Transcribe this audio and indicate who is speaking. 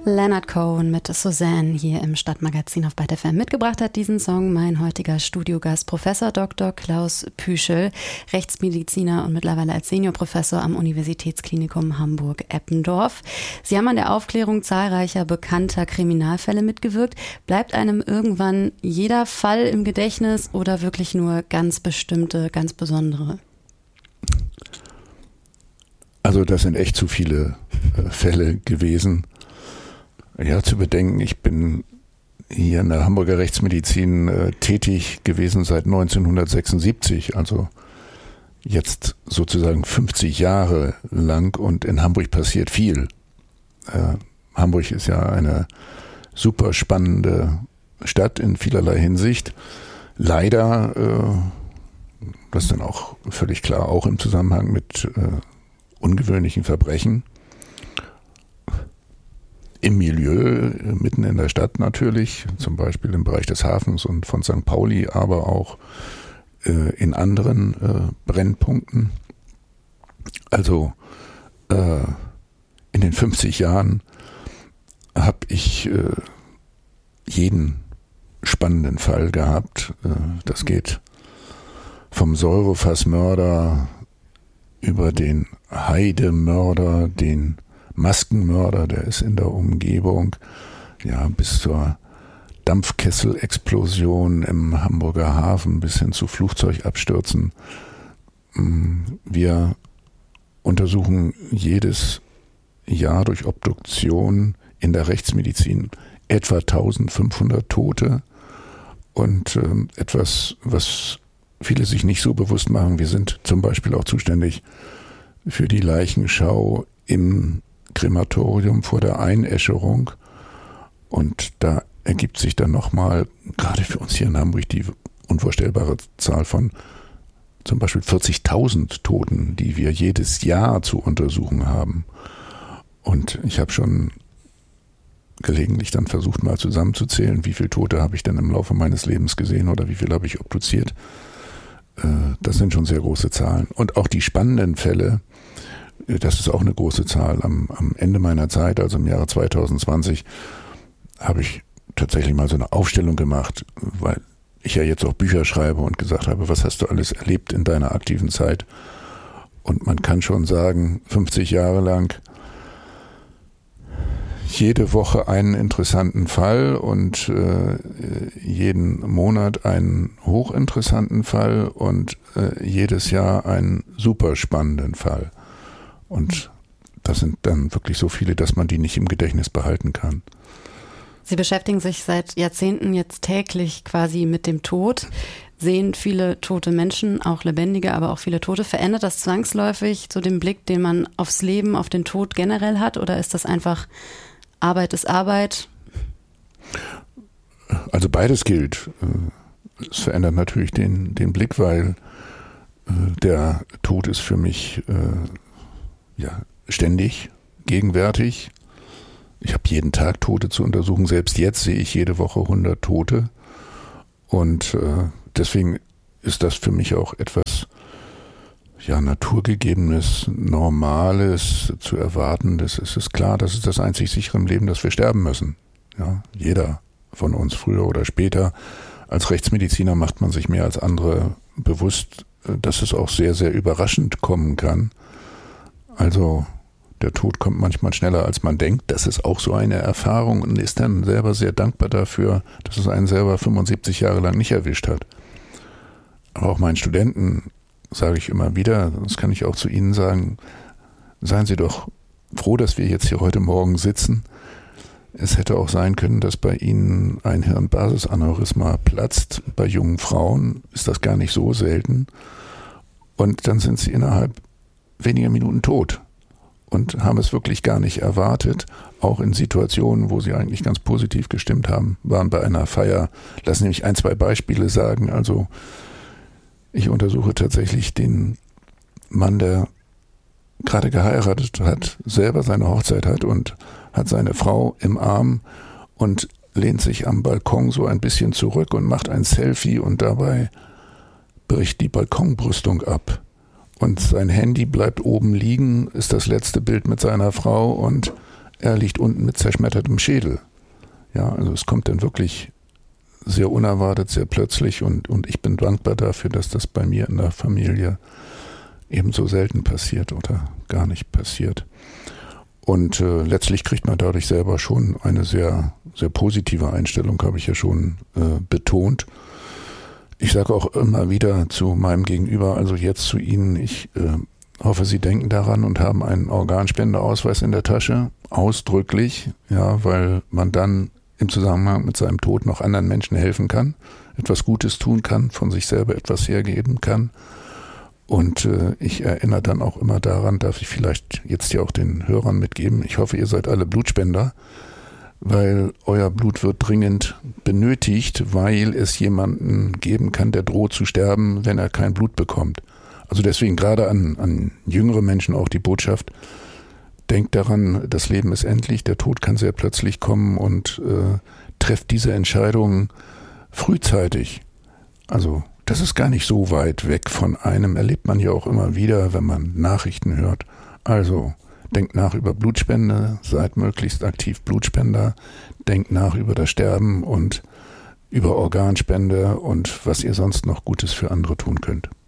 Speaker 1: Leonard Cohen mit Suzanne hier im Stadtmagazin auf BYTE FM. Mitgebracht hat diesen Song mein heutiger Studiogast, Professor Dr. Klaus Püschel, Rechtsmediziner und mittlerweile als Seniorprofessor am Universitätsklinikum Hamburg-Eppendorf. Sie haben an der Aufklärung zahlreicher bekannter Kriminalfälle mitgewirkt. Bleibt einem irgendwann jeder Fall im Gedächtnis oder wirklich nur ganz bestimmte, ganz besondere?
Speaker 2: Also das sind echt zu viele Fälle gewesen. Ja, zu bedenken, ich bin hier in der Hamburger Rechtsmedizin tätig gewesen seit 1976, also jetzt sozusagen 50 Jahre lang, und in Hamburg passiert viel. Hamburg ist ja eine super spannende Stadt in vielerlei Hinsicht. Leider, das ist dann auch völlig klar, auch im Zusammenhang mit ungewöhnlichen Verbrechen. Im Milieu, mitten in der Stadt natürlich, zum Beispiel im Bereich des Hafens und von St. Pauli, aber auch in anderen Brennpunkten. Also in den 50 Jahren habe ich jeden spannenden Fall gehabt. Das geht vom Säurefassmörder über den Heidemörder, den Maskenmörder, der ist in der Umgebung, ja, bis zur Dampfkesselexplosion im Hamburger Hafen, bis hin zu Flugzeugabstürzen. Wir untersuchen jedes Jahr durch Obduktion in der Rechtsmedizin etwa 1500 Tote, und etwas, was viele sich nicht so bewusst machen: wir sind zum Beispiel auch zuständig für die Leichenschau im Krematorium vor der Einäscherung, und da ergibt sich dann nochmal, gerade für uns hier in Hamburg, die unvorstellbare Zahl von zum Beispiel 40.000 Toten, die wir jedes Jahr zu untersuchen haben. Und ich habe schon gelegentlich dann versucht, mal zusammenzuzählen, wie viele Tote habe ich denn im Laufe meines Lebens gesehen oder wie viele habe ich obduziert. Das sind schon sehr große Zahlen. Und auch die spannenden Fälle, das ist auch eine große Zahl. Am Ende meiner Zeit, also im Jahre 2020, habe ich tatsächlich mal so eine Aufstellung gemacht, weil ich ja jetzt auch Bücher schreibe, und gesagt habe, was hast du alles erlebt in deiner aktiven Zeit? Und man kann schon sagen, 50 Jahre lang jede Woche einen interessanten Fall und jeden Monat einen hochinteressanten Fall und jedes Jahr einen super spannenden Fall. Und das sind dann wirklich so viele, dass man die nicht im Gedächtnis behalten kann.
Speaker 1: Sie beschäftigen sich seit Jahrzehnten jetzt täglich quasi mit dem Tod, sehen viele tote Menschen, auch lebendige, aber auch viele Tote. Verändert das zwangsläufig so den Blick, den man aufs Leben, auf den Tod generell hat, oder ist das einfach Arbeit ist Arbeit?
Speaker 2: Also beides gilt. Es verändert natürlich den Blick, weil der Tod ist für mich ständig gegenwärtig. Ich habe jeden Tag Tote zu untersuchen. Selbst jetzt sehe ich jede Woche 100 Tote. Und deswegen ist das für mich auch etwas naturgegebenes, Normales zu erwarten. Das ist klar, das ist das einzig sichere im Leben, dass wir sterben müssen. Ja, jeder von uns, früher oder später. Als Rechtsmediziner macht man sich mehr als andere bewusst, dass es auch sehr, sehr überraschend kommen kann. Also der Tod kommt manchmal schneller, als man denkt. Das ist auch so eine Erfahrung, und ist dann selber sehr dankbar dafür, dass es einen selber 75 Jahre lang nicht erwischt hat. Aber auch meinen Studenten sage ich immer wieder, das kann ich auch zu Ihnen sagen: seien Sie doch froh, dass wir jetzt hier heute Morgen sitzen. Es hätte auch sein können, dass bei Ihnen ein Hirnbasisaneurysma platzt. Bei jungen Frauen ist das gar nicht so selten. Und dann sind sie innerhalb weniger Minuten tot und haben es wirklich gar nicht erwartet. Auch in Situationen, wo sie eigentlich ganz positiv gestimmt waren bei einer Feier. Lassen Sie mich 1, 2 Beispiele sagen. Also ich untersuche tatsächlich den Mann, der gerade geheiratet hat, selber seine Hochzeit hat und hat seine Frau im Arm und lehnt sich am Balkon so ein bisschen zurück und macht ein Selfie, und dabei bricht die Balkonbrüstung ab. Und sein Handy bleibt oben liegen, ist das letzte Bild mit seiner Frau, und er liegt unten mit zerschmettertem Schädel. Ja, also es kommt dann wirklich sehr unerwartet, sehr plötzlich und ich bin dankbar dafür, dass das bei mir in der Familie ebenso selten passiert oder gar nicht passiert. Und letztlich kriegt man dadurch selber schon eine sehr, sehr positive Einstellung, habe ich ja schon betont. Ich sage auch immer wieder zu meinem Gegenüber, also jetzt zu Ihnen, ich hoffe, Sie denken daran und haben einen Organspendeausweis in der Tasche, ausdrücklich, ja, weil man dann im Zusammenhang mit seinem Tod noch anderen Menschen helfen kann, etwas Gutes tun kann, von sich selber etwas hergeben kann. Und ich erinnere dann auch immer daran, darf ich vielleicht jetzt ja auch den Hörern mitgeben, ich hoffe, ihr seid alle Blutspender, weil euer Blut wird dringend benötigt, weil es jemanden geben kann, der droht zu sterben, wenn er kein Blut bekommt. Also deswegen gerade an jüngere Menschen auch die Botschaft, denkt daran, das Leben ist endlich, der Tod kann sehr plötzlich kommen und trefft diese Entscheidung frühzeitig. Also das ist gar nicht so weit weg von einem, erlebt man ja auch immer wieder, wenn man Nachrichten hört. Also denkt nach über Blutspende, seid möglichst aktiv Blutspender, denkt nach über das Sterben und über Organspende und was ihr sonst noch Gutes für andere tun könnt.